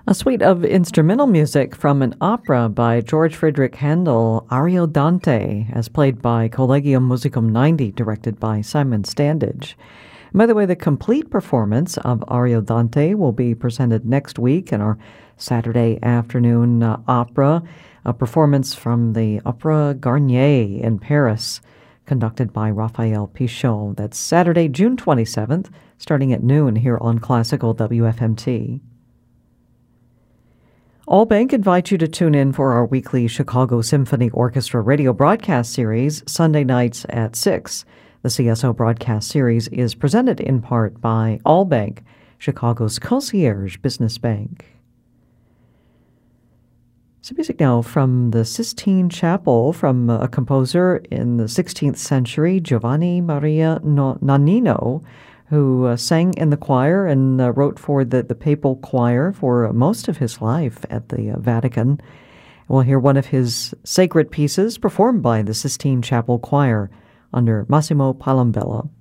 A suite of instrumental music from an opera by George Friedrich Handel, Ariodante, as played by Collegium Musicum 90, directed by Simon Standage. And by the way, the complete performance of Ariodante will be presented next week in our Saturday afternoon opera, a performance from the Opera Garnier in Paris, conducted by Raphael Pichot. That's Saturday, June 27th, starting at noon here on Classical WFMT. Allbank invites you to tune in for our weekly Chicago Symphony Orchestra radio broadcast series, Sunday nights at 6. The CSO broadcast series is presented in part by Allbank, Chicago's concierge business bank. Some music now from the Sistine Chapel from a composer in the 16th century, Giovanni Maria Nannino, who sang in the choir and wrote for the papal choir for most of his life at the Vatican. We'll hear one of his sacred pieces performed by the Sistine Chapel Choir under Massimo Palambella.